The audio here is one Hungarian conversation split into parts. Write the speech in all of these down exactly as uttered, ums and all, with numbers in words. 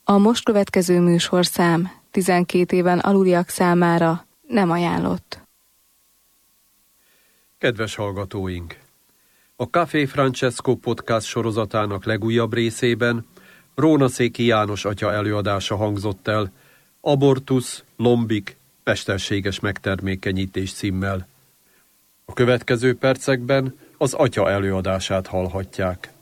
A most következő műsorszám tizenkét éven aluliak számára nem ajánlott. Kedves hallgatóink! A Café Francesco podcast sorozatának legújabb részében Rónaszéki János atya előadása hangzott el, Abortusz, lombik, mesterséges megtermékenyítés címmel. A következő percekben az atya előadását hallhatják.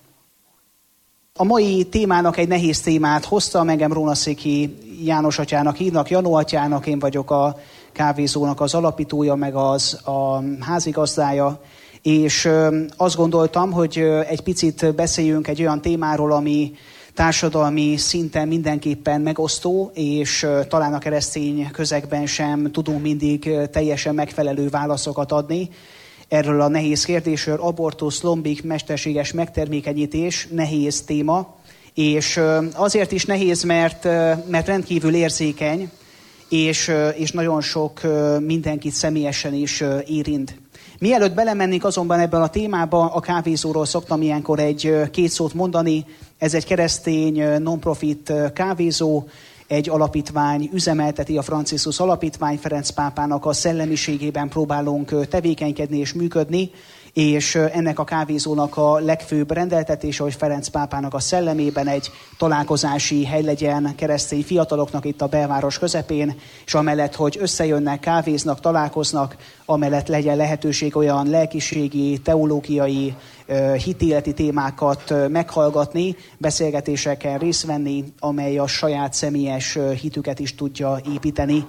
A mai témának egy nehéz témát hozta, engem Rónaszéki János atyának hívnak, Janó atyának, én vagyok a kávézónak az alapítója, meg az a házigazdája, és azt gondoltam, hogy egy picit beszéljünk egy olyan témáról, ami társadalmi szinten mindenképpen megosztó, és talán a keresztény közegben sem tudunk mindig teljesen megfelelő válaszokat adni. Erről a nehéz kérdésről, abortusz, lombik, mesterséges megtermékenyítés, nehéz téma, és azért is nehéz, mert, mert rendkívül érzékeny, és, és nagyon sok mindenkit személyesen is érint. Mielőtt belemennénk azonban ebben a témába, a kávézóról szoktam ilyenkor egy két szót mondani. Ez egy keresztény non-profit kávézó, egy alapítvány üzemelteti, a Franciscus Alapítvány, Ferenc pápának a szellemiségében próbálunk tevékenykedni és működni, és ennek a kávézónak a legfőbb rendeltetése, hogy Ferenc pápának a szellemében egy találkozási hely legyen keresztény fiataloknak itt a belváros közepén, és amellett, hogy összejönnek, kávéznak, találkoznak, amellett legyen lehetőség olyan lelkiségi, teológiai, hitéleti témákat meghallgatni, beszélgetéseken részt venni, amely a saját személyes hitüket is tudja építeni.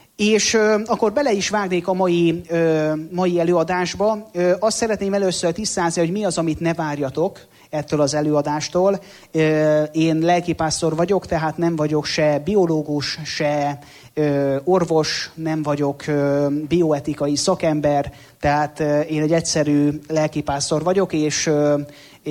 És euh, akkor bele is vágnék a mai, euh, mai előadásba. Euh, azt szeretném először tisztázni, hogy mi az, amit ne várjatok ettől az előadástól. Euh, én lelkipásztor vagyok, tehát nem vagyok se biológus, se euh, orvos, nem vagyok euh, bioetikai szakember, tehát euh, én egy egyszerű lelkipásztor vagyok, és euh,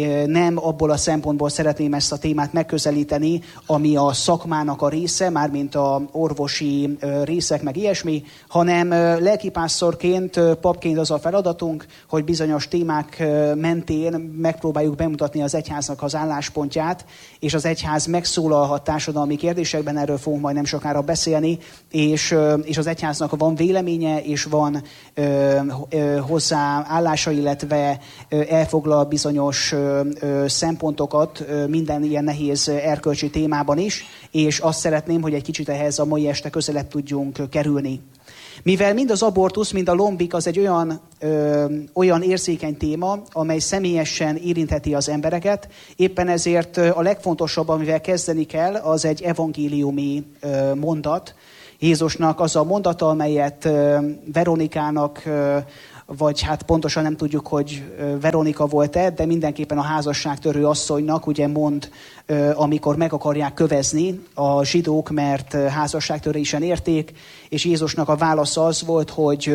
nem abból a szempontból szeretném ezt a témát megközelíteni, ami a szakmának a része, mármint a orvosi részek, meg ilyesmi, hanem lelkipásztorként, papként az a feladatunk, hogy bizonyos témák mentén megpróbáljuk bemutatni az egyháznak az álláspontját, és az egyház megszólalhat társadalmi kérdésekben, erről fogunk majd nem sokára beszélni, és, és az egyháznak van véleménye, és van ö, ö, hozzá állása, illetve ö, elfoglal bizonyos szempontokat minden ilyen nehéz erkölcsi témában is, és azt szeretném, hogy egy kicsit ehhez a mai este közelebb tudjunk kerülni. Mivel mind az abortusz, mind a lombik az egy olyan, ö, olyan érzékeny téma, amely személyesen érintheti az embereket, éppen ezért a legfontosabb, amivel kezdeni kell, az egy evangéliumi ö, mondat. Jézusnak az a mondata, amelyet ö, Veronikának ö, vagy hát pontosan nem tudjuk, hogy Veronika volt-e, de mindenképpen a házasságtörő asszonynak ugye mond, amikor meg akarják kövezni a zsidók, mert házasságtörésen érték, és Jézusnak a válasza az volt, hogy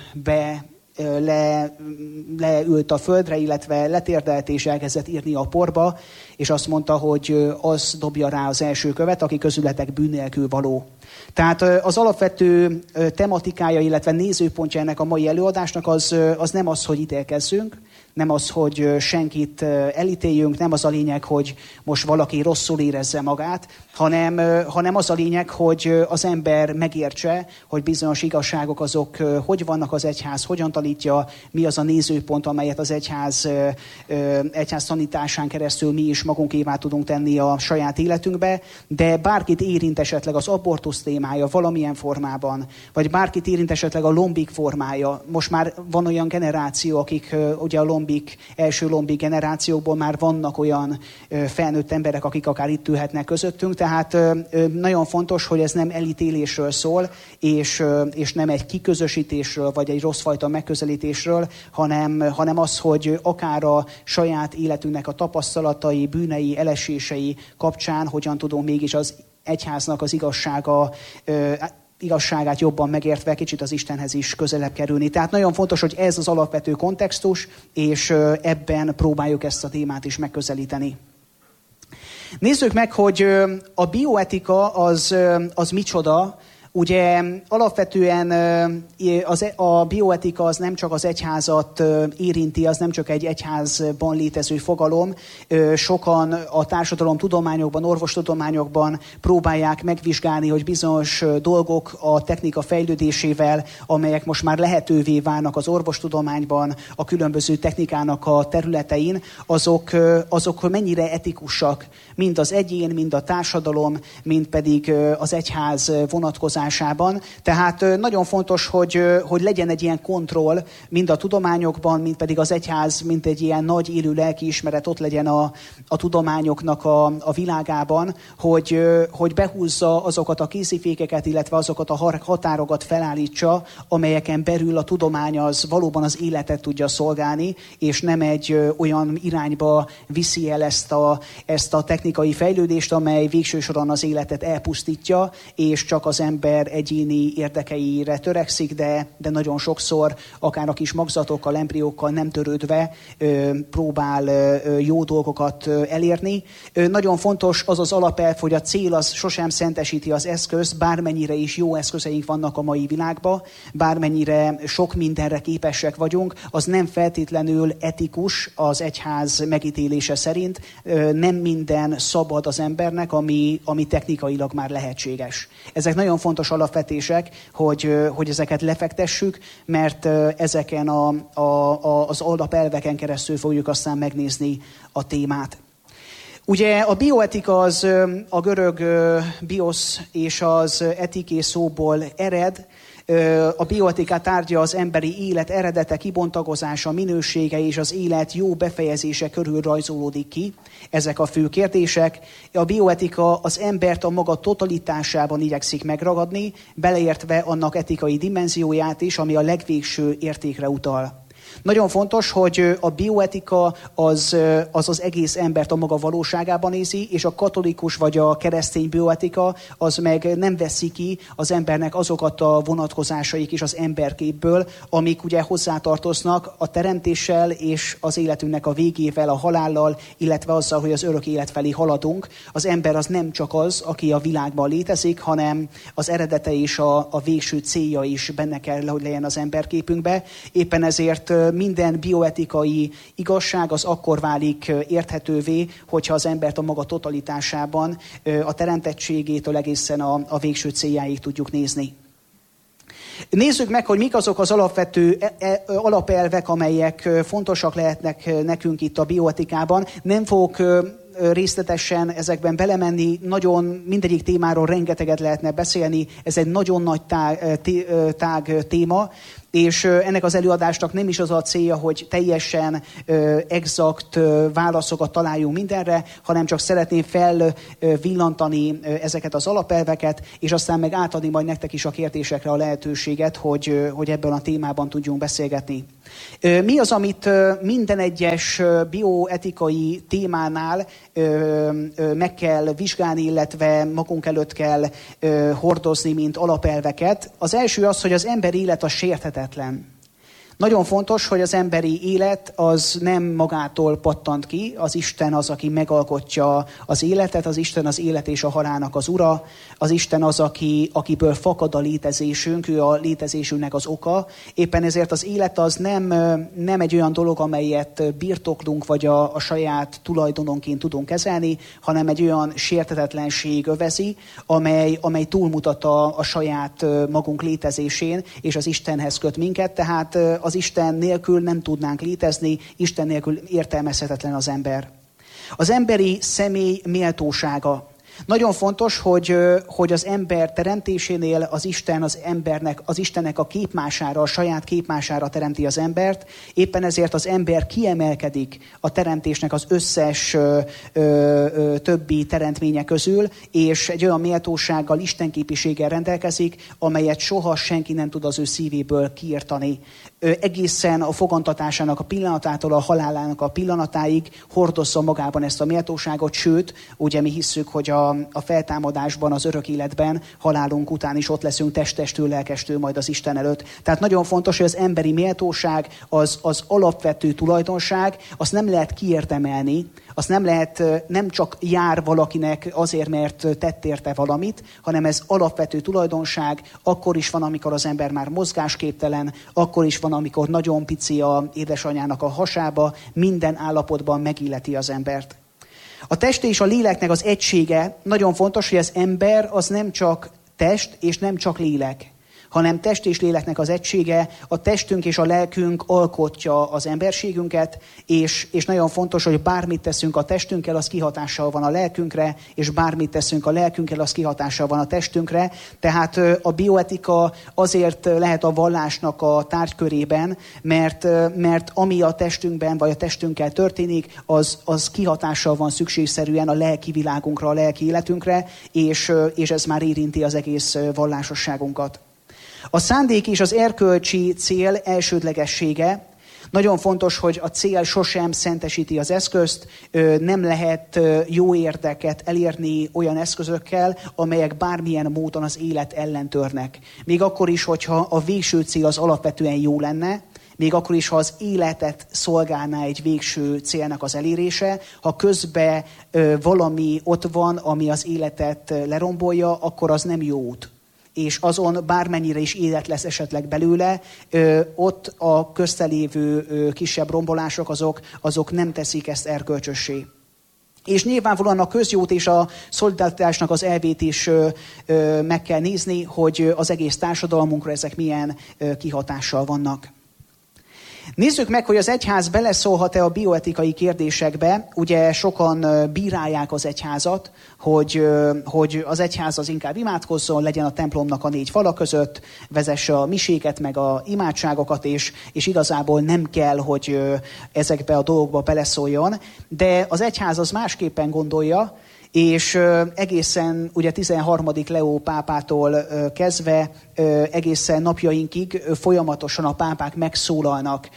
be le, leült a földre, illetve letérdelt és elkezdett írni a porba, és azt mondta, hogy az dobja rá az első követ, aki közületek bűn nélkül való. Tehát az alapvető tematikája, illetve nézőpontja ennek a mai előadásnak az, az nem az, hogy ítélkezzünk, nem az, hogy senkit elítéljünk, nem az a lényeg, hogy most valaki rosszul érezze magát, hanem, hanem az a lényeg, hogy az ember megértse, hogy bizonyos igazságok azok hogy vannak, az egyház hogyan tanítja, mi az a nézőpont, amelyet az egyház, egyház tanításán keresztül mi is magunkévá tudunk tenni a saját életünkbe, de bárkit érint esetleg az abortusz témája valamilyen formában, vagy bárkit érint esetleg a lombik formája. Most már van olyan generáció, akik ugye a lombik, első lombik generációkból már vannak olyan felnőtt emberek, akik akár itt ülhetnek közöttünk, tehát nagyon fontos, hogy ez nem elítélésről szól, és, és nem egy kiközösítésről, vagy egy rosszfajta megközelítésről, hanem, hanem az, hogy akár a saját életünknek a tapasztalatai, bűnei, elesései kapcsán hogyan tudunk mégis az egyháznak az igazsága, igazságát jobban megértve kicsit az Istenhez is közelebb kerülni. Tehát nagyon fontos, hogy ez az alapvető kontextus, és ebben próbáljuk ezt a témát is megközelíteni. Nézzük meg, hogy a bioetika az, az micsoda. Ugye alapvetően az, a bioetika az nem csak az egyházat érinti, az nem csak egy egyházban létező fogalom. Sokan a társadalomtudományokban, orvostudományokban próbálják megvizsgálni, hogy bizonyos dolgok a technika fejlődésével, amelyek most már lehetővé válnak az orvostudományban, a különböző technikának a területein, azok, azok mennyire etikusak, mind az egyén, mind a társadalom, mind pedig az egyház vonatkozásában. Tehát nagyon fontos, hogy, hogy legyen egy ilyen kontroll, mind a tudományokban, mind pedig az egyház, mint egy ilyen nagy élő lelkiismeret ott legyen a, a tudományoknak a, a világában, hogy, hogy behúzza azokat a készifékeket, illetve azokat a határokat felállítsa, amelyeken belül a tudomány az valóban az életet tudja szolgálni, és nem egy olyan irányba viszi el ezt a, ezt a technikai fejlődést, amely végső soron az életet elpusztítja, és csak az ember egyéni érdekeire törekszik, de, de nagyon sokszor, akár a kis magzatokkal, embriókkal nem törődve próbál jó dolgokat elérni. Nagyon fontos az az alapelv, hogy a cél az sosem szentesíti az eszközt, bármennyire is jó eszközeink vannak a mai világban, bármennyire sok mindenre képesek vagyunk, az nem feltétlenül etikus az egyház megítélése szerint. Nem minden szabad az embernek, ami, ami technikailag már lehetséges. Ezek nagyon fontos alapvetések, hogy, hogy ezeket lefektessük, mert ezeken a, a, a, az alapelveken keresztül fogjuk aztán megnézni a témát. Ugye a bioetika az a görög biosz és az etiké szóból ered. A bioetika tárgya az emberi élet eredete, kibontakozása, minősége és az élet jó befejezése körül rajzolódik ki. Ezek a fő kérdések. A bioetika az embert a maga totalitásában igyekszik megragadni, beleértve annak etikai dimenzióját is, ami a legvégső értékre utal. Nagyon fontos, hogy a bioetika az, az az egész embert a maga valóságában nézi, és a katolikus vagy a keresztény bioetika az meg nem veszi ki az embernek azokat a vonatkozásaik is az emberképből, amik ugye hozzátartoznak a teremtéssel és az életünknek a végével, a halállal, illetve azzal, hogy az örök élet felé haladunk. Az ember az nem csak az, aki a világban létezik, hanem az eredete és a, a végső célja is benne kell, hogy legyen az emberképünkbe. Éppen ezért minden bioetikai igazság az akkor válik érthetővé, hogyha az embert a maga totalitásában, a teremtettségétől egészen a, a végső céljáig tudjuk nézni. Nézzük meg, hogy mik azok az alapvető alapelvek, amelyek fontosak lehetnek nekünk itt a bioetikában. Nem fogok részletesen ezekben belemenni, nagyon mindegyik témáról rengeteget lehetne beszélni, ez egy nagyon nagy tág, tág téma, és ennek az előadásnak nem is az a célja, hogy teljesen exakt válaszokat találjunk mindenre, hanem csak szeretném felvillantani ezeket az alapelveket, és aztán meg átadni majd nektek is a kérdésekre a lehetőséget, hogy, hogy ebben a témában tudjunk beszélgetni. Mi az, amit minden egyes bioetikai témánál meg kell vizsgálni, illetve magunk előtt kell hordozni, mint alapelveket? Az első az, hogy az ember élet a sérthetetlen. Nagyon fontos, hogy az emberi élet az nem magától pattant ki, az Isten az, aki megalkotja az életet, az Isten az élet és a halálnak az ura, az Isten az, aki, akiből fakad a létezésünk, ő a létezésünknek az oka. Éppen ezért az élet az nem, nem egy olyan dolog, amelyet birtoklunk, vagy a, a saját tulajdononként tudunk kezelni, hanem egy olyan sértetetlenség övezi, amely, amely túlmutat a, a saját magunk létezésén, és az Istenhez köt minket, tehát az Isten nélkül nem tudnánk létezni, Isten nélkül értelmezhetetlen az ember. Az emberi személy méltósága. Nagyon fontos, hogy, hogy az ember teremtésénél az Isten az embernek, az Istennek a képmására, a saját képmására teremti az embert. Éppen ezért az ember kiemelkedik a teremtésnek az összes ö, ö, többi teremtménye közül, és egy olyan méltósággal, istenképiséggel rendelkezik, amelyet soha senki nem tud az ő szívéből kiirtani. Ö, egészen a fogantatásának a pillanatától a halálának a pillanatáig hordozza magában ezt a méltóságot, sőt, ugye mi hisszük, hogy a a feltámadásban, az örök életben, halálunk után is ott leszünk testtestől, lelkestől majd az Isten előtt. Tehát nagyon fontos, hogy az emberi méltóság az, az alapvető tulajdonság, azt nem lehet kiérdemelni, azt nem lehet, nem csak jár valakinek azért, mert tett érte valamit, hanem ez alapvető tulajdonság. Akkor is van, amikor az ember már mozgásképtelen, akkor is van, amikor nagyon pici a édesanyának a hasába, minden állapotban megilleti az embert. A test és a léleknek az egysége nagyon fontos, hogy az ember az nem csak test és nem csak lélek, hanem test és léleknek az egysége, a testünk és a lelkünk alkotja az emberségünket, és, és nagyon fontos, hogy bármit teszünk a testünkkel, az kihatással van a lelkünkre, és bármit teszünk a lelkünkkel, az kihatással van a testünkre. Tehát a bioetika azért lehet a vallásnak a tárgykörében, mert, mert ami a testünkben vagy a testünkkel történik, az, az kihatással van szükségszerűen a lelki világunkra, a lelki életünkre, és, és ez már érinti az egész vallásosságunkat. A szándék és az erkölcsi cél elsődlegessége. Nagyon fontos, hogy a cél sosem szentesíti az eszközt, nem lehet jó érdeket elérni olyan eszközökkel, amelyek bármilyen módon az élet ellen törnek. Még akkor is, hogyha a végső cél az alapvetően jó lenne, még akkor is, ha az életet szolgálná egy végső célnak az elérése, ha közben valami ott van, ami az életet lerombolja, akkor az nem jó út. És azon bármennyire is élet lesz esetleg belőle, ö, ott a köztelévő ö, kisebb rombolások, azok, azok nem teszik ezt erkölcsössé. És nyilvánvalóan a közjót és a szolidaritásnak az elvét is ö, ö, meg kell nézni, hogy az egész társadalmunkra ezek milyen ö, kihatással vannak. Nézzük meg, hogy az egyház beleszólhat-e a bioetikai kérdésekbe. Ugye sokan bírálják az egyházat, hogy, hogy az egyház az inkább imádkozzon, legyen a templomnak a négy fala között, vezesse a miséket, meg a imádságokat, és, és igazából nem kell, hogy ezekbe a dolgokba beleszóljon. De az egyház az másképpen gondolja, és egészen ugye tizenharmadik Leó pápától kezdve egészen napjainkig folyamatosan a pápák megszólalnak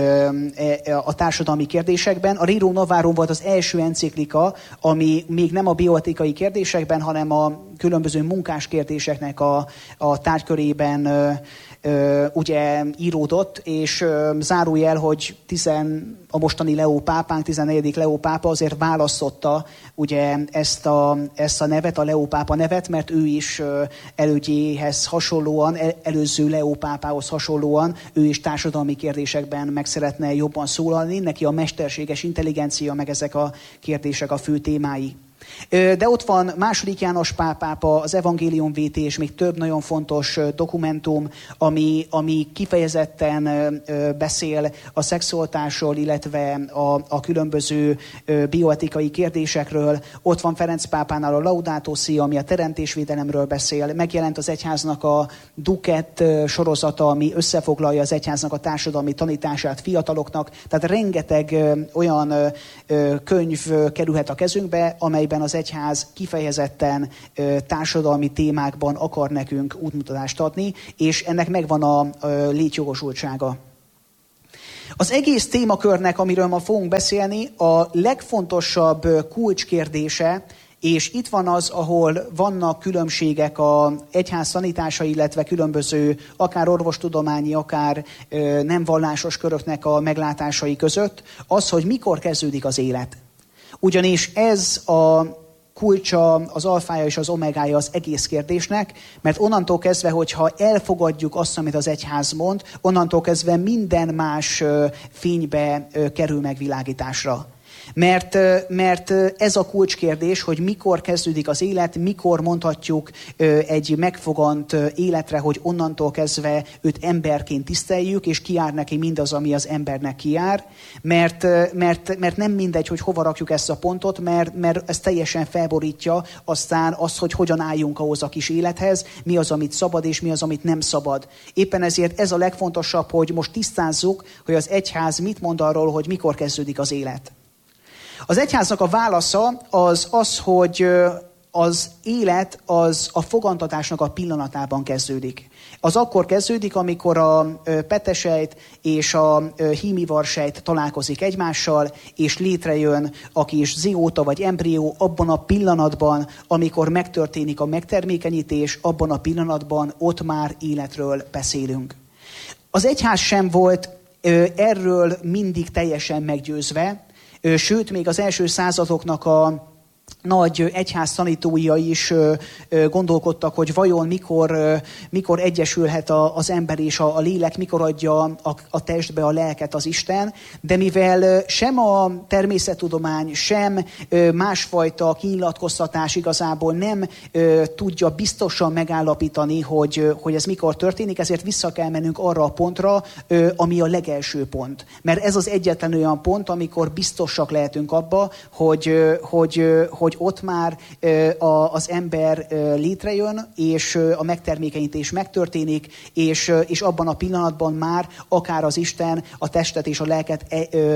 a társadalmi kérdésekben. A Rerum Novarum volt az első enciklika, ami még nem a bioetikai kérdésekben, hanem a különböző munkás kérdéseknek a, a tárgykörében Ö, ugye íródott, és ö, zárójel, hogy tizen, a mostani Leó pápánk, tizennegyedik Leó pápa azért választotta ugye ezt a, ezt a nevet, a Leó pápa nevet, mert ő is ö, elődjéhez hasonlóan, el, előző Leó pápához hasonlóan, ő is társadalmi kérdésekben meg szeretne jobban szólalni, neki a mesterséges intelligencia, meg ezek a kérdések a fő témái. De ott van második János Pál pápa, az Evangélium vé té, és még több nagyon fontos dokumentum, ami, ami kifejezetten beszél a szexualitásról, illetve a, a különböző bioetikai kérdésekről. Ott van Ferenc pápánál a Laudato Si, ami a teremtésvédelemről beszél. Megjelent az egyháznak a Duket sorozata, ami összefoglalja az egyháznak a társadalmi tanítását fiataloknak. Tehát rengeteg olyan könyv kerülhet a kezünkbe, amelyben az egyház kifejezetten ö, társadalmi témákban akar nekünk útmutatást adni, és ennek megvan a ö, létjogosultsága. Az egész témakörnek, amiről ma fogunk beszélni, a legfontosabb kulcskérdése, és itt van az, ahol vannak különbségek az egyház tanítása, illetve különböző akár orvostudományi, akár ö, nem vallásos köröknek a meglátásai között, az, hogy mikor kezdődik az élet. Ugyanis ez a kulcsa, az alfája és az omegája az egész kérdésnek, mert onnantól kezdve, hogyha elfogadjuk azt, amit az egyház mond, onnantól kezdve minden más fénybe kerül megvilágításra. Mert, mert ez a kulcskérdés, hogy mikor kezdődik az élet, mikor mondhatjuk egy megfogant életre, hogy onnantól kezdve őt emberként tiszteljük, és kijár neki mindaz, ami az embernek kijár. Mert, mert, mert nem mindegy, hogy hova rakjuk ezt a pontot, mert, mert ez teljesen felborítja aztán azt, hogy hogyan álljunk ahhoz a kis élethez, mi az, amit szabad, és mi az, amit nem szabad. Éppen ezért ez a legfontosabb, hogy most tisztázzuk, hogy az egyház mit mond arról, hogy mikor kezdődik az élet. Az egyháznak a válasza az az, hogy az élet az a fogantatásnak a pillanatában kezdődik. Az akkor kezdődik, amikor a petesejt és a hímivarsejt találkozik egymással, és létrejön a kis zióta vagy embrió abban a pillanatban, amikor megtörténik a megtermékenyítés, abban a pillanatban ott már életről beszélünk. Az egyház sem volt erről mindig teljesen meggyőzve. Sőt, még az első századoknak a nagy egyház tanítói is gondolkodtak, hogy vajon mikor, mikor egyesülhet az ember és a lélek, mikor adja a, a testbe a lelket az Isten, de mivel sem a természettudomány, sem másfajta kinyilatkoztatás igazából nem tudja biztosan megállapítani, hogy, hogy ez mikor történik, ezért vissza kell mennünk arra a pontra, ami a legelső pont. Mert ez az egyetlen olyan pont, amikor biztosak lehetünk abba, hogy, hogy, hogy ott már az ember létrejön, és a megtermékenyítés megtörténik, és, és abban a pillanatban már akár az Isten a testet és a lelket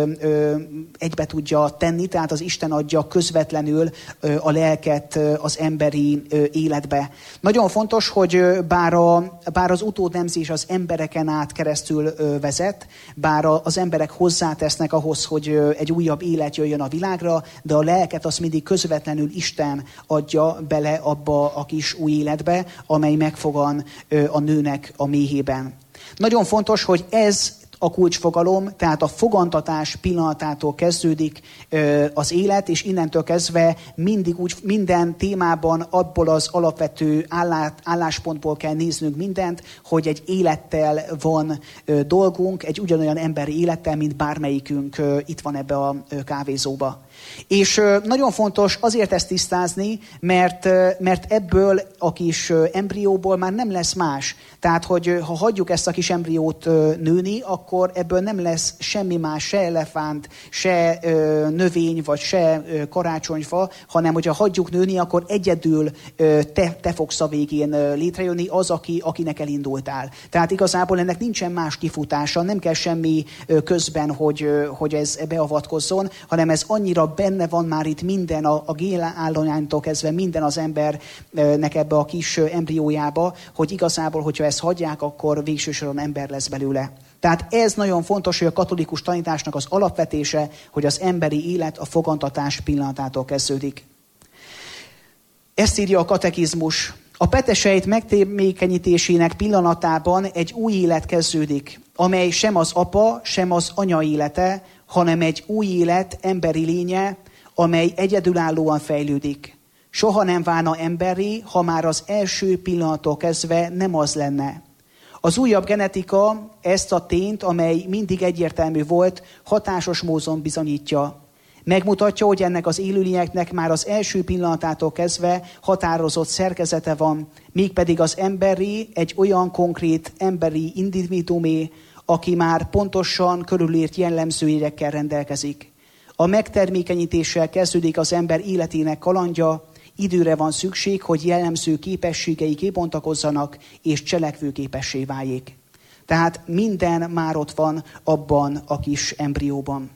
egybe tudja tenni, tehát az Isten adja közvetlenül a lelket az emberi életbe. Nagyon fontos, hogy bár, a, bár az utódnemzés az embereken át keresztül vezet, bár az emberek hozzátesznek ahhoz, hogy egy újabb élet jöjjön a világra, de a lelket az mindig közvetlenül Isten adja bele abba a kis új életbe, amely megfogan a nőnek a méhében. Nagyon fontos, hogy ez a kulcsfogalom, tehát a fogantatás pillanatától kezdődik az élet, és innentől kezdve mindig úgy, minden témában abból az alapvető állá, álláspontból kell néznünk mindent, hogy egy élettel van dolgunk, egy ugyanolyan emberi élettel, mint bármelyikünk itt van ebbe a kávézóba. És nagyon fontos azért ezt tisztázni, mert, mert ebből a kis embrióból már nem lesz más. Tehát, hogy ha hagyjuk ezt a kis embriót nőni, akkor ebből nem lesz semmi más, se elefánt, se növény, vagy se karácsonyfa, hanem hogyha hagyjuk nőni, akkor egyedül te, te fogsz a végén létrejönni, az, aki, akinek elindultál. Tehát igazából ennek nincsen más kifutása, nem kell semmi közben, hogy, hogy ez beavatkozzon, hanem ez annyira benne van már itt minden, a, a gélállománytól kezdve minden az embernek ebbe a kis embriójába, hogy igazából, hogyha ezt hagyják, akkor végső soron ember lesz belőle. Tehát ez nagyon fontos, hogy a katolikus tanításnak az alapvetése, hogy az emberi élet a fogantatás pillanatától kezdődik. Ezt írja a katekizmus. A petesejt megtermékenyítésének pillanatában egy új élet kezdődik, amely sem az apa, sem az anya élete, hanem egy új élet emberi lénye, amely egyedülállóan fejlődik. Soha nem válna emberré, ha már az első pillanattól kezdve nem az lenne. Az újabb genetika ezt a tényt, amely mindig egyértelmű volt, hatásos módon bizonyítja. Megmutatja, hogy ennek az élőlényeknek már az első pillanatától kezdve határozott szerkezete van, mégpedig az emberi egy olyan konkrét emberi individuumé, aki már pontosan körülírt jellemzőjegyekkel rendelkezik. A megtermékenyítéssel kezdődik az ember életének kalandja, időre van szükség, hogy jellemző képességei kibontakozzanak, és cselekvőképessé váljék. Tehát minden már ott van abban a kis embrióban.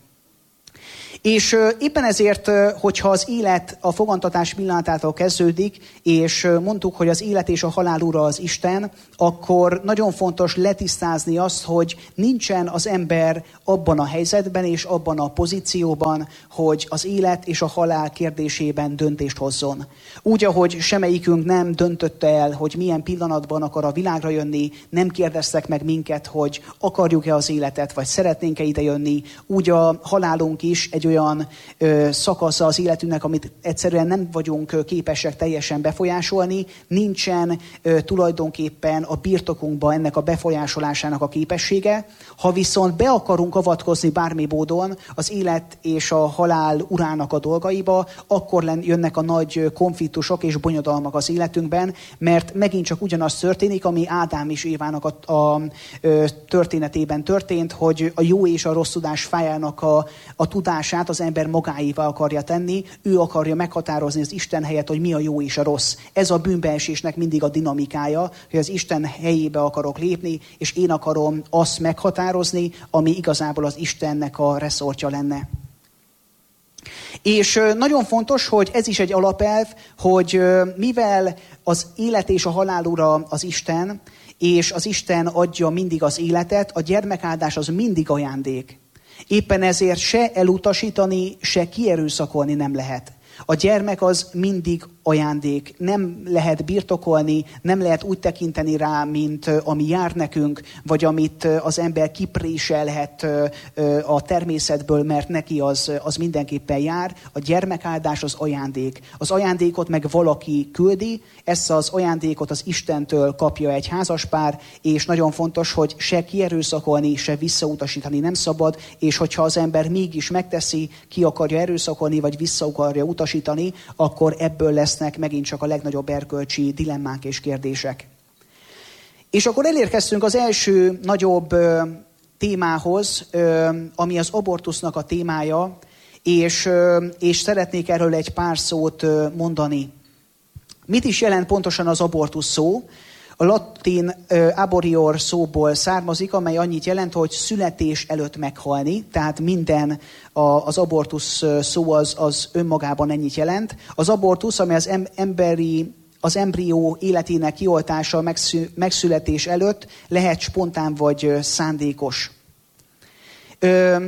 És éppen ezért, hogyha az élet a fogantatás pillanatától kezdődik, és mondtuk, hogy az élet és a halál ura az Isten, akkor nagyon fontos letisztázni azt, hogy nincsen az ember abban a helyzetben és abban a pozícióban, hogy az élet és a halál kérdésében döntést hozzon. Úgy, ahogy semmelyikünk nem döntötte el, hogy milyen pillanatban akar a világra jönni, nem kérdeztek meg minket, hogy akarjuk-e az életet, vagy szeretnénk-e ide jönni, úgy a halálunk is egy olyan ö, szakasza az életünknek, amit egyszerűen nem vagyunk képesek teljesen befolyásolni, nincsen ö, tulajdonképpen a birtokunkban ennek a befolyásolásának a képessége. Ha viszont be akarunk avatkozni bármi módon az élet és a halál urának a dolgaiba, akkor jönnek a nagy konfliktusok és bonyodalmak az életünkben, mert megint csak ugyanaz történik, ami Ádám és Évának a, a, a történetében történt, hogy a jó és a rossz tudás fájának a, a tudását az ember magáévá akarja tenni, ő akarja meghatározni az Isten helyett, hogy mi a jó és a rossz. Ez a bűnbeesésnek mindig a dinamikája, hogy az Isten helyébe akarok lépni, és én akarom azt meghatározni, ami igazából az Istennek a reszortja lenne. És nagyon fontos, hogy ez is egy alapelv, hogy mivel az élet és a halál ura az Isten, és az Isten adja mindig az életet, a gyermekáldás az mindig ajándék. Éppen ezért se elutasítani, se kierőszakolni nem lehet. A gyermek az mindig ajándék. Nem lehet birtokolni, nem lehet úgy tekinteni rá, mint ami jár nekünk, vagy amit az ember kipréselhet a természetből, mert neki az, az mindenképpen jár. A gyermekáldás az ajándék. Az ajándékot meg valaki küldi, ezt az ajándékot az Istentől kapja egy házaspár, és nagyon fontos, hogy se kierőszakolni, se visszautasítani nem szabad, és hogyha az ember mégis megteszi, ki akarja erőszakolni, vagy vissza akarja utasítani, akkor ebből lesznek megint csak a legnagyobb erkölcsi dilemmák és kérdések. És akkor elérkeztünk az első nagyobb ö, témához, ö, ami az abortusznak a témája, és, ö, és szeretnék erről egy pár szót ö, mondani. Mit is jelent pontosan az abortusz szó? A latin ö, aborior szóból származik, amely annyit jelent, hogy születés előtt meghalni, tehát minden a, az abortusz szó az, az önmagában ennyit jelent. Az abortusz, amely az em, emberi, az embrió életének kioltása megszü, megszületés előtt lehet spontán vagy szándékos. Ö,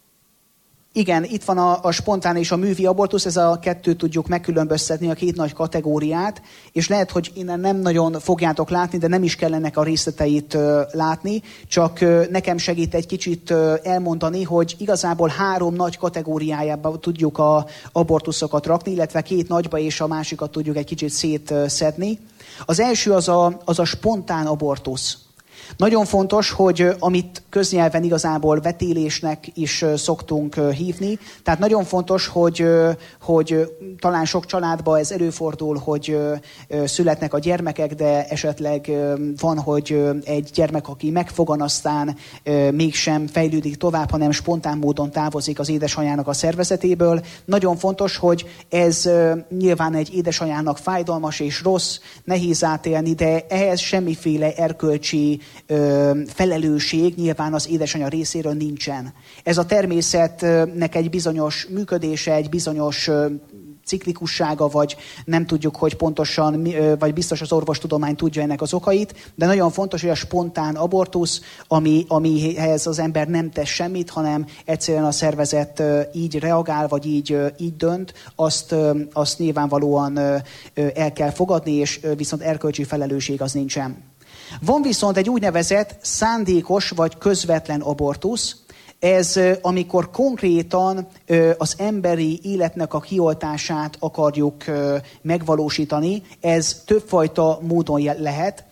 Igen, itt van a, a spontán és a művi abortusz, ez a kettőt tudjuk megkülönböztetni, a két nagy kategóriát, és lehet, hogy innen nem nagyon fogjátok látni, de nem is kellene a részleteit uh, látni, csak uh, nekem segít egy kicsit uh, elmondani, hogy igazából három nagy kategóriájába tudjuk a abortuszokat rakni, illetve két nagyba, és a másikat tudjuk egy kicsit szétszedni. Az első az a, az a spontán abortusz. Nagyon fontos, hogy amit köznyelven igazából vetélésnek is szoktunk hívni, tehát nagyon fontos, hogy, hogy talán sok családban ez előfordul, hogy születnek a gyermekek, de esetleg van, hogy egy gyermek, aki megfogan, aztán mégsem fejlődik tovább, hanem spontán módon távozik az édesanyjának a szervezetéből. Nagyon fontos, hogy ez nyilván egy édesanyjának fájdalmas és rossz, nehéz átélni, de ehhez semmiféle erkölcsi felelősség nyilván az édesanyja részéről nincsen. Ez a természetnek egy bizonyos működése, egy bizonyos ciklikussága, vagy nem tudjuk, hogy pontosan, vagy biztos az orvostudomány tudja ennek az okait, de nagyon fontos, hogy a spontán abortusz, ami, amihez az ember nem tesz semmit, hanem egyszerűen a szervezet így reagál, vagy így, így dönt, azt, azt nyilvánvalóan el kell fogadni, és viszont erkölcsi felelősség az nincsen. Van viszont egy úgynevezett szándékos vagy közvetlen abortusz. Ez amikor konkrétan az emberi életnek a kioltását akarjuk megvalósítani, ez többfajta módon lehet.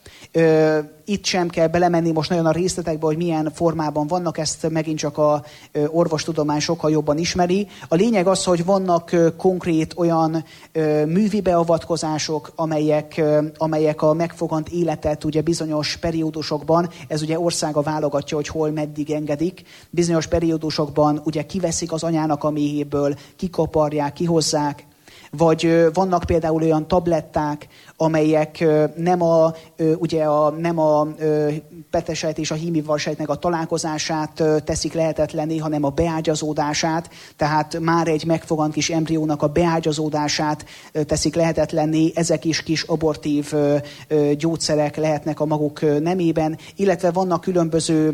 Itt sem kell belemenni most nagyon a részletekbe, hogy milyen formában vannak, ezt megint csak a orvostudomány sokkal jobban ismeri. A lényeg az, hogy vannak konkrét olyan művi beavatkozások, amelyek, amelyek a megfogant életet ugye bizonyos periódusokban, ez ugye országa válogatja, hogy hol meddig engedik, bizonyos periódusokban ugye kiveszik az anyának a méhéből, kikaparják, kihozzák, vagy vannak például olyan tabletták, amelyek nem a, ugye a, nem a petesejt és a hímivarsejtnek a találkozását teszik lehetetlenné, hanem a beágyazódását, tehát már egy megfogant kis embriónak a beágyazódását teszik lehetetlenné, ezek is kis abortív gyógyszerek lehetnek a maguk nemében, illetve vannak különböző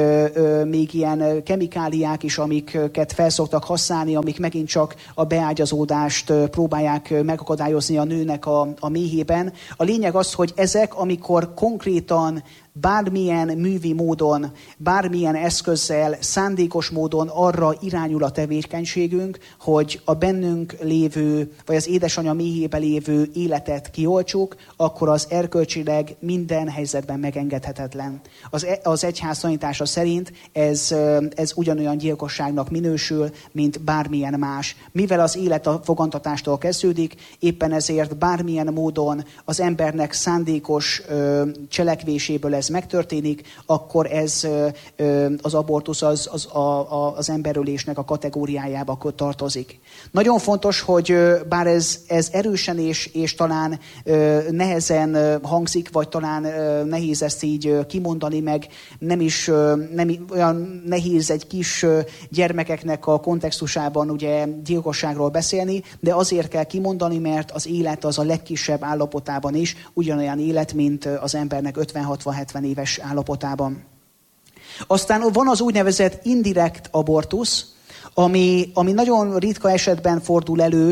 még ilyen kemikáliák is, amiket felszoktak használni, amik megint csak a beágyazódást próbálják megakadályozni a nőnek a, a méhében. A lényeg az, hogy ezek, amikor konkrétan bármilyen művi módon, bármilyen eszközzel, szándékos módon arra irányul a tevékenységünk, hogy a bennünk lévő, vagy az édesanyja méhébe lévő életet kioltsuk, akkor az erkölcsileg minden helyzetben megengedhetetlen. Az, az egyház tanítása szerint ez, ez ugyanolyan gyilkosságnak minősül, mint bármilyen más. Mivel az élet a fogantatástól kezdődik, éppen ezért bármilyen módon az embernek szándékos ö, cselekvéséből ez megtörténik, akkor ez az abortusz az, az, a, a, az emberölésnek a kategóriájába tartozik. Nagyon fontos, hogy bár ez, ez erősen és, és talán nehezen hangzik, vagy talán nehéz ezt így kimondani, meg nem is nem, olyan nehéz egy kis gyermekeknek a kontextusában ugye gyilkosságról beszélni, de azért kell kimondani, mert az élet az a legkisebb állapotában is ugyanolyan élet, mint az embernek ötven-hatvan-hetven éves állapotában. Aztán van az úgynevezett indirekt abortusz, ami, ami nagyon ritka esetben fordul elő,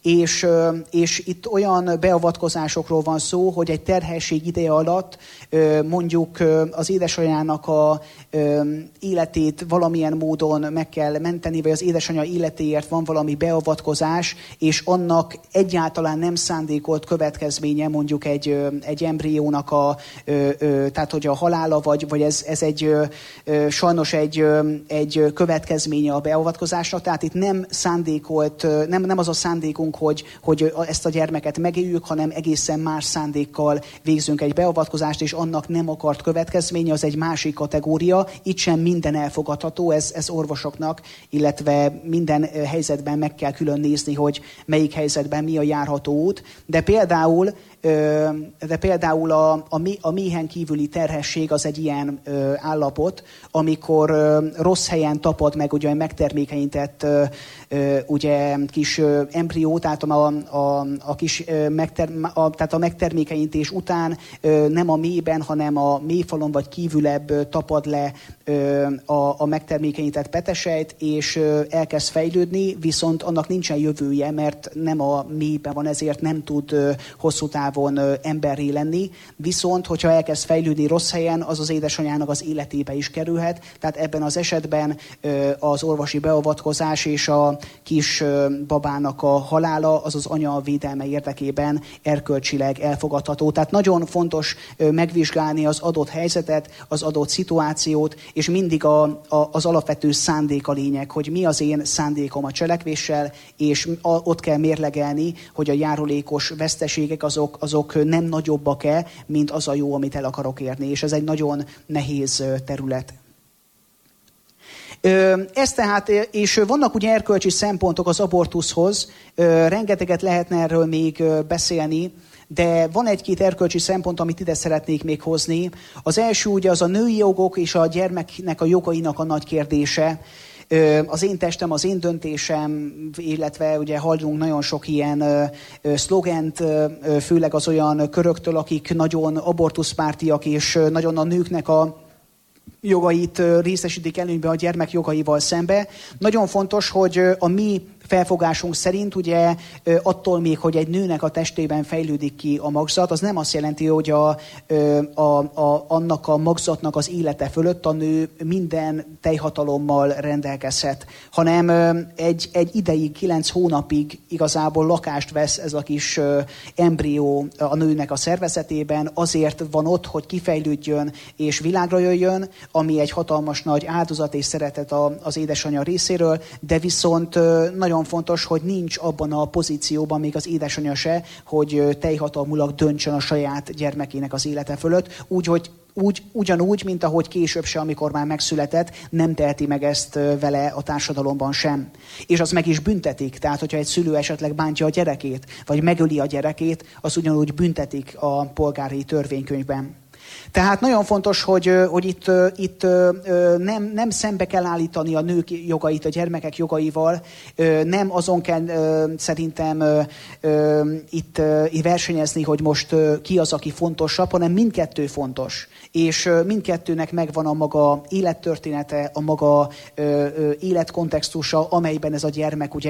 és, és itt olyan beavatkozásokról van szó, hogy egy terhesség ideje alatt mondjuk az édesanyának a életét valamilyen módon meg kell menteni, vagy az édesanyja életéért van valami beavatkozás, és annak egyáltalán nem szándékolt következménye mondjuk egy, egy embriónak a, tehát hogy a halála, vagy, vagy ez, ez egy sajnos egy, egy következménye a beavatkozásnak, tehát itt nem szándékolt, nem, nem az a szándékunk, hogy, hogy ezt a gyermeket megéljük, hanem egészen más szándékkal végzünk egy beavatkozást, és annak nem akart következménye, az egy másik kategória. Itt sem minden elfogadható, ez, ez orvosoknak, illetve minden helyzetben meg kell külön nézni, hogy melyik helyzetben mi a járható út. De például de például a, a, a méhen kívüli terhesség az egy ilyen ö, állapot, amikor ö, rossz helyen tapad meg ugye megtermékenyített ö, ö, ugye kis ö, embrió, tehát a, a, a kis ö, megter, a, tehát a megtermékenyítés után ö, nem a mélyben, hanem a mélyfalon vagy kívülebb ö, tapad le ö, a, a megtermékenyített petesejt, és ö, elkezd fejlődni, viszont annak nincsen jövője, mert nem a mélyben van, ezért nem tud ö, hosszú távon emberré lenni, viszont hogyha elkezd fejlődni rossz helyen, az az édesanyának az életébe is kerülhet, tehát ebben az esetben az orvosi beavatkozás és a kis babának a halála az az anya védelme érdekében erkölcsileg elfogadható. Tehát nagyon fontos megvizsgálni az adott helyzetet, az adott szituációt, és mindig a, a, az alapvető szándék a lényeg, hogy mi az én szándékom a cselekvéssel, és a, ott kell mérlegelni, hogy a járulékos veszteségek azok azok nem nagyobbak-e, mint az a jó, amit el akarok érni. És ez egy nagyon nehéz terület. Ez tehát, és vannak ugye erkölcsi szempontok az abortuszhoz, rengeteget lehetne erről még beszélni, de van egy-két erkölcsi szempont, amit ide szeretnék még hozni. Az első ugye az a női jogok és a gyermeknek a jogainak a nagy kérdése. Az én testem, az én döntésem, illetve ugye hallunk nagyon sok ilyen szlogent, főleg az olyan köröktől, akik nagyon abortuszpártiak, és nagyon a nőknek a jogait részesítik előnybe a gyermek jogaival szembe. Nagyon fontos, hogy a mi felfogásunk szerint ugye attól még, hogy egy nőnek a testében fejlődik ki a magzat, az nem azt jelenti, hogy a, a, a, annak a magzatnak az élete fölött a nő minden teljhatalommal rendelkezhet, hanem egy, egy ideig, kilenc hónapig igazából lakást vesz ez a kis embrió a nőnek a szervezetében, azért van ott, hogy kifejlődjön és világra jöjjön, ami egy hatalmas nagy áldozat és szeretet az édesanyja részéről, de viszont nagyon fontos, hogy nincs abban a pozícióban még az édesanyja se, hogy teljhatalmulag döntsön a saját gyermekének az élete fölött, úgy, hogy Úgy, ugyanúgy, mint ahogy később se, amikor már megszületett, nem teheti meg ezt vele a társadalomban sem. És az meg is büntetik. Tehát, hogyha egy szülő esetleg bántja a gyerekét, vagy megöli a gyerekét, az ugyanúgy büntetik a polgári törvénykönyvben. Tehát nagyon fontos, hogy, hogy itt, itt nem, nem szembe kell állítani a nők jogait a gyermekek jogaival, nem azon kell szerintem itt versenyezni, hogy most ki az, aki fontosabb, hanem mindkettő fontos. És mindkettőnek megvan a maga élettörténete, a maga életkontextusa, amelyben ez a gyermek ugye